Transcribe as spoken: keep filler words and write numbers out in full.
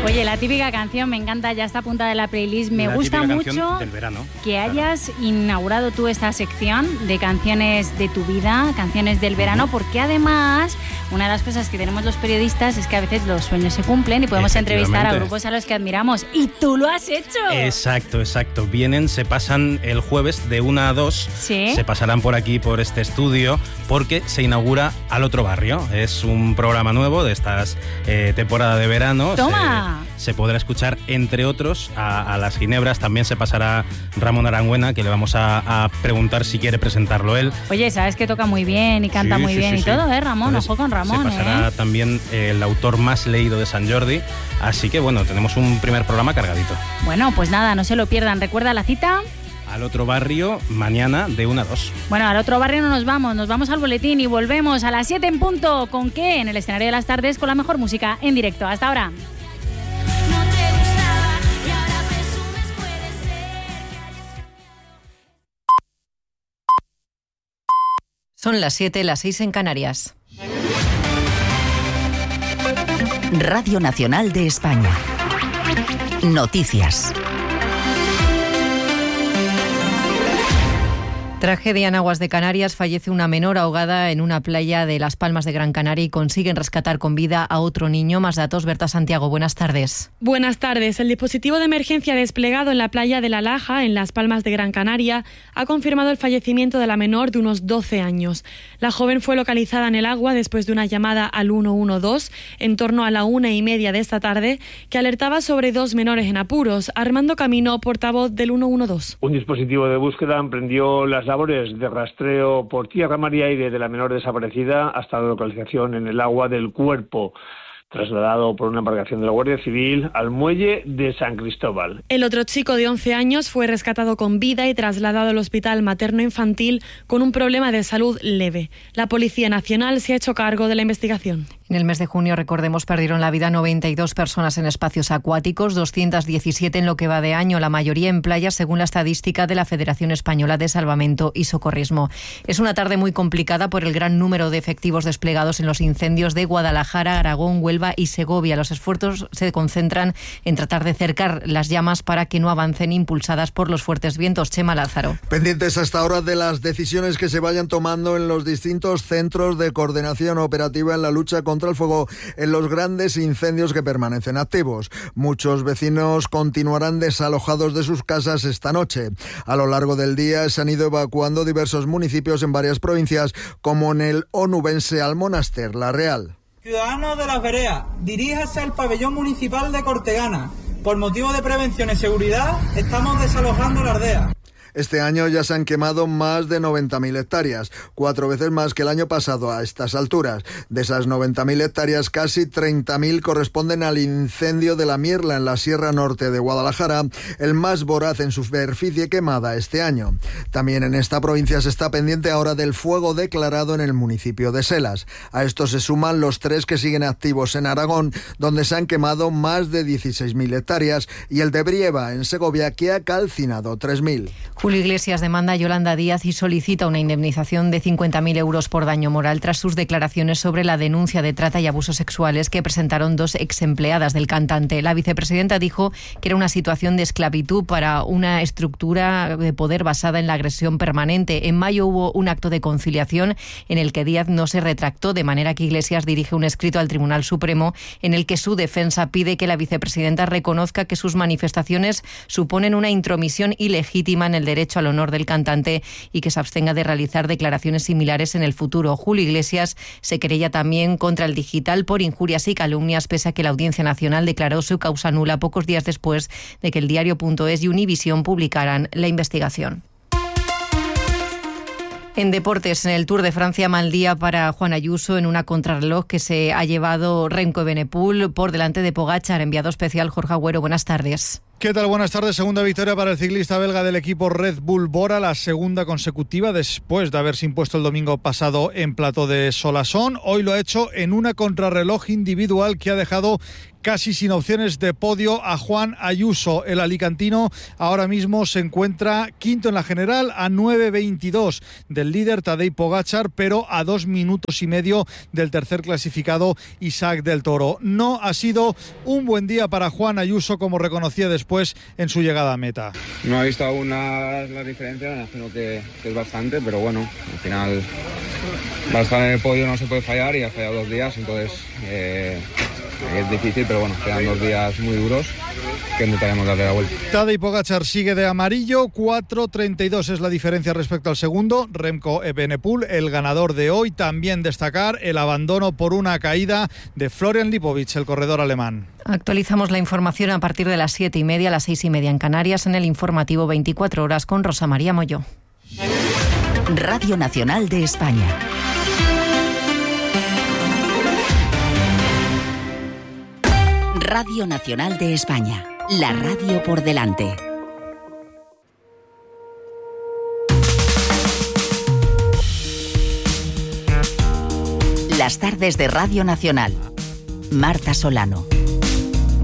Oye, la típica canción me encanta, ya está apuntada en la playlist. Me la gusta mucho del verano, que claro. hayas inaugurado tú esta sección de canciones de tu vida, canciones del verano, uh-huh. porque además una de las cosas que tenemos los periodistas es que a veces los sueños se cumplen y podemos entrevistar a grupos a los que admiramos. Y tú lo has hecho. Exacto, exacto. Vienen, se pasan el jueves de una a dos. ¿Sí? Se pasarán por aquí, por este estudio, porque se inaugura Al Otro Barrio. Es un programa nuevo de estas eh, temporada de verano. ¡Toma! Se, se podrá escuchar, entre otros, a, a las Ginebras. También se pasará Ramón Arangüena, que le vamos a, a preguntar si quiere presentarlo él. Oye, sabes que toca muy bien y canta sí, muy sí, bien sí, y sí. todo, ¿eh, Ramón? Entonces, ojo con Ramón, se pasará ¿eh? también el autor más leído de Sant Jordi. Así que, bueno, tenemos un primer programa cargadito. Bueno, pues nada, no se lo pierdan. ¿Recuerda la cita? Al Otro Barrio, mañana de una a dos. Bueno, al Otro Barrio no nos vamos, nos vamos al boletín y volvemos a las siete en punto. ¿Con qué? En el escenario de las tardes con la mejor música en directo. Hasta ahora. Son las siete, las seis en Canarias. Radio Nacional de España. Noticias. Tragedia en aguas de Canarias. Fallece una menor ahogada en una playa de Las Palmas de Gran Canaria y consiguen rescatar con vida a otro niño. Más datos, Berta Santiago, buenas tardes. Buenas tardes. El dispositivo de emergencia desplegado en la playa de La Laja, en Las Palmas de Gran Canaria, ha confirmado el fallecimiento de la menor de unos doce años. La joven fue localizada en el agua después de una llamada al uno uno dos en torno a la una y media de esta tarde, que alertaba sobre dos menores en apuros. Armando Camino, portavoz del uno uno dos. Un dispositivo de búsqueda emprendió las labores de rastreo por tierra, mar y aire de la menor desaparecida hasta la localización en el agua del cuerpo, trasladado por una embarcación de la Guardia Civil al muelle de San Cristóbal. El otro chico de once años fue rescatado con vida y trasladado al hospital materno-infantil con un problema de salud leve. La Policía Nacional se ha hecho cargo de la investigación. En el mes de junio, recordemos, perdieron la vida noventa y dos personas en espacios acuáticos, doscientas diecisiete en lo que va de año, la mayoría en playas, según la estadística de la Federación Española de Salvamento y Socorrismo. Es una tarde muy complicada por el gran número de efectivos desplegados en los incendios de Guadalajara, Aragón, Huelva y Segovia. Los esfuerzos se concentran en tratar de cercar las llamas para que no avancen, impulsadas por los fuertes vientos. Chema Lázaro. Pendientes hasta ahora de las decisiones que se vayan tomando en los distintos centros de coordinación operativa en la lucha contra contra el fuego en los grandes incendios que permanecen activos. Muchos vecinos continuarán desalojados de sus casas esta noche. A lo largo del día se han ido evacuando diversos municipios en varias provincias, como en el onubense Almonaster, La Real. Ciudadanos de Las Vereas, diríjase al pabellón municipal de Cortegana. Por motivo de prevención y seguridad, estamos desalojando la aldea. Este año ya se han quemado más de noventa mil hectáreas, cuatro veces más que el año pasado a estas alturas. De esas noventa mil hectáreas, casi treinta mil corresponden al incendio de la Mierla en la Sierra Norte de Guadalajara, el más voraz en superficie quemada este año. También en esta provincia se está pendiente ahora del fuego declarado en el municipio de Selas. A esto se suman los tres que siguen activos en Aragón, donde se han quemado más de dieciséis mil hectáreas, y el de Brieva, en Segovia, que ha calcinado tres mil. Julio Iglesias demanda a Yolanda Díaz y solicita una indemnización de cincuenta mil euros por daño moral tras sus declaraciones sobre la denuncia de trata y abusos sexuales que presentaron dos exempleadas del cantante. La vicepresidenta dijo que era una situación de esclavitud para una estructura de poder basada en la agresión permanente. En mayo hubo un acto de conciliación en el que Díaz no se retractó, de manera que Iglesias dirige un escrito al Tribunal Supremo en el que su defensa pide que la vicepresidenta reconozca que sus manifestaciones suponen una intromisión ilegítima en el derecho al honor del cantante y que se abstenga de realizar declaraciones similares en el futuro. Julio Iglesias se querella también contra el digital por injurias y calumnias, pese a que la Audiencia Nacional declaró su causa nula pocos días después de que el diario punto es y Univisión publicaran la investigación. En deportes, en el Tour de Francia, mal día para Juan Ayuso en una contrarreloj que se ha llevado Remco Evenepoel por delante de Pogačar. Enviado especial Jorge Agüero, buenas tardes. ¿Qué tal? Buenas tardes. Segunda victoria para el ciclista belga del equipo Red Bull Bora, la segunda consecutiva después de haberse impuesto el domingo pasado en Plató de Solasson. Hoy lo ha hecho en una contrarreloj individual que ha dejado casi sin opciones de podio a Juan Ayuso. El alicantino ahora mismo se encuentra quinto en la general a nueve veintidós del líder Tadej Pogačar, pero a dos minutos y medio del tercer clasificado Isaac del Toro. No ha sido un buen día para Juan Ayuso, como reconocía después en su llegada a meta. No he visto aún las la diferencias, me imagino que, que es bastante, pero bueno, al final para estar en el podio no se puede fallar y ha fallado dos días, entonces eh, es difícil, pero bueno, quedan dos días muy duros que intentaremos darle la vuelta. Tadej Pogačar sigue de amarillo, cuatro treinta y dos es la diferencia respecto al segundo, Remco Evenepoel, el ganador de hoy. También destacar el abandono por una caída de Florian Lipovic, el corredor alemán. Actualizamos la información a partir de las siete y media, a las seis y media en Canarias, en el informativo veinticuatro horas con Rosa María Molló. Radio Nacional de España. Radio Nacional de España. La radio por delante. Las tardes de Radio Nacional. Marta Solano.